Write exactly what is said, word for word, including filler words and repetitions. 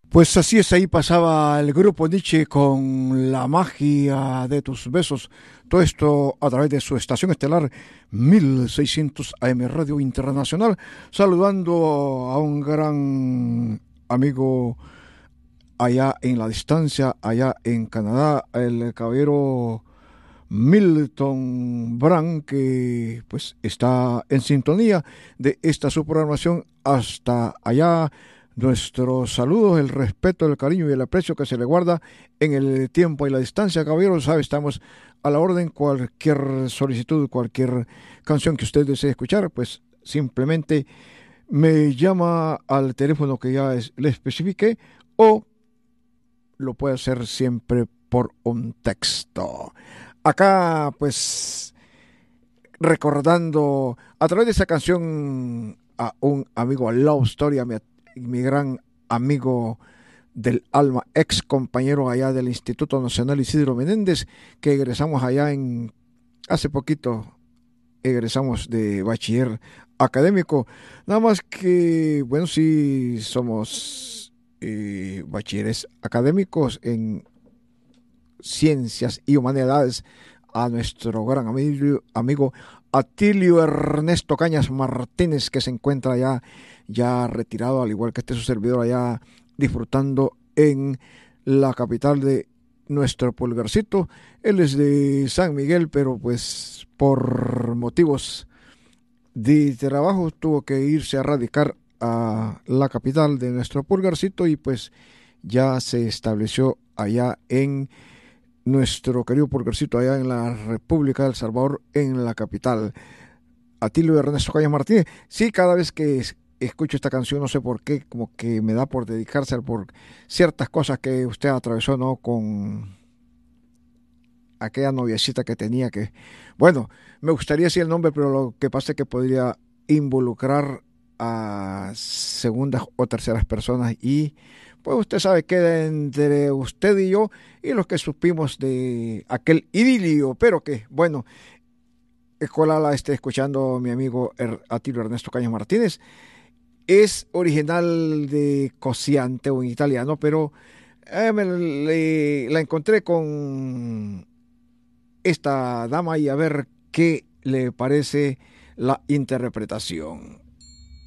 Pues así es, ahí pasaba el grupo Nietzsche con La magia de tus besos. Todo esto a través de su estación estelar mil seiscientos A M Radio Internacional, saludando a un gran amigo allá en la distancia, allá en Canadá, el caballero Milton Brand, que pues está en sintonía de esta su programación hasta allá. Nuestros saludos, el respeto, el cariño y el aprecio que se le guarda en el tiempo y la distancia, caballero. Sabe, estamos a la orden. Cualquier solicitud, cualquier canción que usted desee escuchar, pues simplemente me llama al teléfono que ya es- le especifique, o lo puede hacer siempre por un texto. Acá, pues, recordando a través de esa canción a un amigo, a Love Story, a mi, mi gran amigo del alma, ex compañero allá del Instituto Nacional Isidro Menéndez, que egresamos allá en, hace poquito, egresamos de bachiller académico. Nada más que, bueno, sí somos eh, bachilleres académicos en ciencias y humanidades, a nuestro gran amigo, amigo Atilio Ernesto Cañas Martínez, que se encuentra ya, ya retirado, al igual que este su servidor, allá disfrutando en la capital de nuestro pulgarcito. Él es de San Miguel, pero pues por motivos de trabajo tuvo que irse a radicar a la capital de nuestro pulgarcito, y pues ya se estableció allá en nuestro querido pulgarcito, allá en la República del Salvador, en la capital. Atilio Ernesto Cañas Martínez. Sí, cada vez que es- escucho esta canción, no sé por qué, como que me da por dedicarse por ciertas cosas que usted atravesó, ¿no? Con aquella noviecita que tenía, que, bueno, me gustaría decir el nombre, pero lo que pasa es que podría involucrar a segundas o terceras personas, y pues usted sabe, queda entre usted y yo y los que supimos de aquel idilio, pero que, bueno, escuela la esté escuchando mi amigo er, Atilio Ernesto Cañas Martínez. Es original de Cociante, o en italiano, pero eh, me le- la encontré con esta dama, y a ver qué le parece la interpretación.